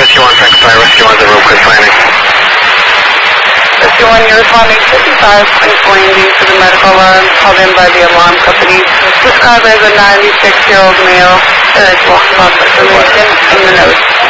Rescue 1, Sanctify, Rescue 1, Zero, quick landing. Rescue 1, you're responding 55 landing to the medical alarm called in by the alarm company. Described as a 96-year-old male. Walks off information in the notes.